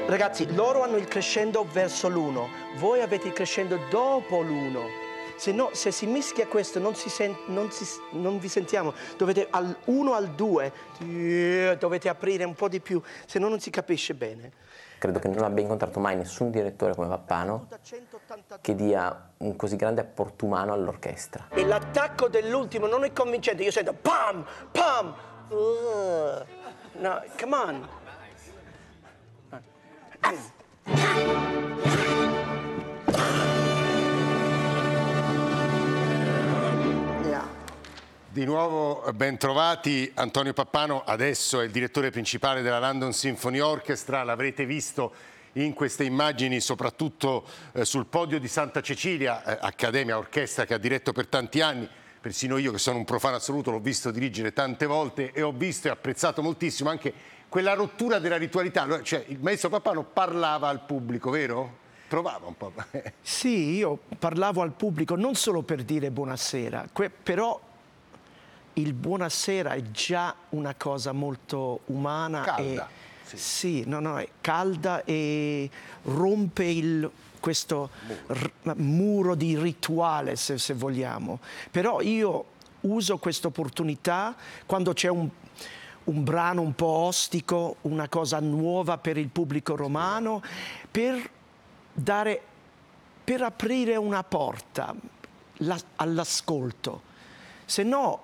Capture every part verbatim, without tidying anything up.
Ragazzi, loro hanno il crescendo verso l'uno, voi avete il crescendo dopo l'uno. Se no, se si mischia questo, non, si sen- non, si, non vi sentiamo. Dovete al uno al due, dovete aprire un po' di più, se no non si capisce bene. Credo che non abbia incontrato mai nessun direttore come Pappano che dia un così grande apporto umano all'orchestra. E l'attacco dell'ultimo non è convincente, io sento pam, pam. Uh, no, come on. Di nuovo ben trovati, Antonio Pappano adesso è il direttore principale della London Symphony Orchestra, l'avrete visto in queste immagini soprattutto eh, sul podio di Santa Cecilia, eh, accademia, orchestra che ha diretto per tanti anni, persino io che sono un profano assoluto l'ho visto dirigere tante volte e ho visto e apprezzato moltissimo anche quella rottura della ritualità, cioè il maestro Pappano parlava al pubblico, vero? Provava un po'. Sì, io parlavo al pubblico non solo per dire buonasera, però il buonasera è già una cosa molto umana. Calda. E, sì, sì no, no, è calda e rompe il, questo muro. R, muro di rituale, se, se vogliamo. Però io uso questa opportunità quando c'è un, un brano un po' ostico, una cosa nuova per il pubblico romano, per dare, per aprire una porta la, all'ascolto. Se no,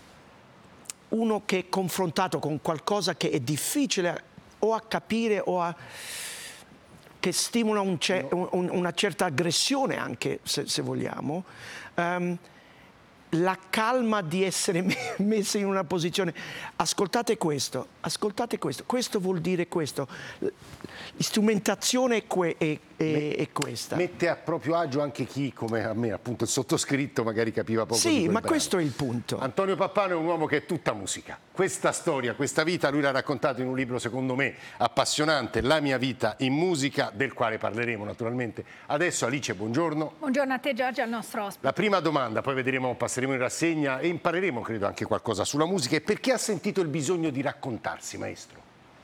uno che è confrontato con qualcosa che è difficile o a capire o a, che stimola un ce, no. un, una certa aggressione anche, se, se vogliamo, um, la calma di essere messi in una posizione. Ascoltate questo, ascoltate questo, questo vuol dire questo. L'istrumentazione è, que, è, è, è questa. Mette a proprio agio anche chi, come a me, appunto il sottoscritto, magari capiva poco. Sì, di ma brano. Questo è il punto. Antonio Pappano è un uomo che è tutta musica. Questa storia, questa vita, lui l'ha raccontato in un libro, secondo me, appassionante, La mia vita in musica, del quale parleremo naturalmente. Adesso Alice, buongiorno. Buongiorno a te Giorgio e al nostro ospite. La prima domanda, poi vedremo, passeremo in rassegna e impareremo, credo, anche qualcosa sulla musica. E perché ha sentito il bisogno di raccontarsi, maestro?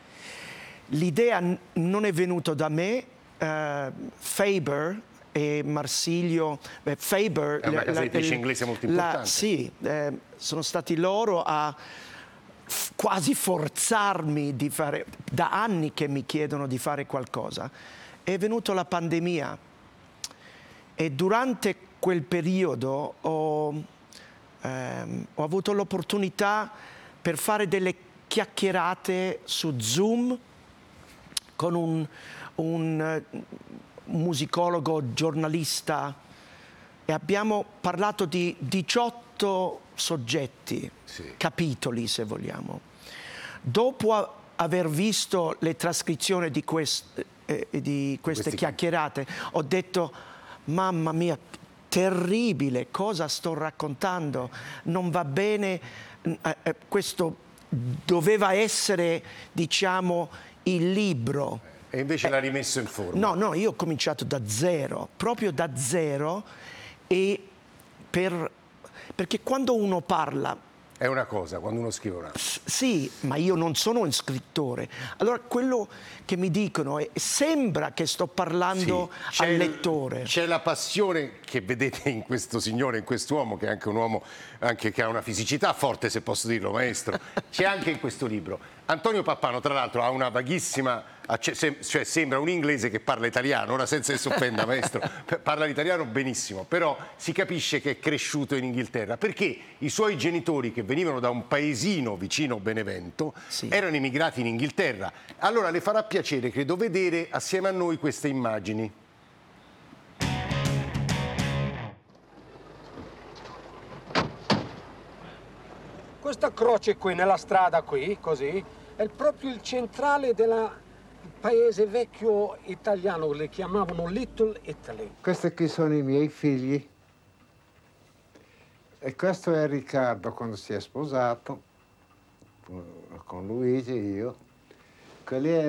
L'idea non è venuta da me, uh, Faber e Marsilio, eh, Faber... È una casa editrice inglese molto importante. La, sì, eh, sono stati loro a f- quasi forzarmi di fare, da anni che mi chiedono di fare qualcosa. È venuta la pandemia e durante quel periodo ho, ehm, ho avuto l'opportunità per fare delle chiacchierate su Zoom con un, un musicologo giornalista e abbiamo parlato di diciotto soggetti, sì. capitoli se vogliamo. Dopo a, aver visto le trascrizioni di, quest, eh, di queste Questi... chiacchierate, ho detto, mamma mia, terribile, cosa sto raccontando? Non va bene, eh, questo doveva essere, diciamo, il libro. E invece eh, l'ha rimesso in forma. No, no, io ho cominciato da zero, proprio da zero, e per, perché quando uno parla... È una cosa, quando uno scrive una... Sì, ma io non sono un scrittore. Allora, quello che mi dicono è sembra che sto parlando sì, al lettore. C'è la passione che vedete in questo signore, in quest'uomo, che è anche un uomo anche che ha una fisicità forte, se posso dirlo, maestro. C'è anche in questo libro. Antonio Pappano, tra l'altro, ha una vaghissima... cioè sembra un inglese che parla italiano, ora senza che si offenda, maestro, parla l'italiano benissimo, però si capisce che è cresciuto in Inghilterra, perché i suoi genitori, che venivano da un paesino vicino Benevento, sì. erano emigrati in Inghilterra. Allora le farà piacere, credo, vedere assieme a noi queste immagini. Questa croce qui nella strada qui, così, è proprio il centrale della paese vecchio italiano, le chiamavano Little Italy. Questi qui sono i miei figli e questo è Riccardo quando si è sposato con Luigi e io. Quelli è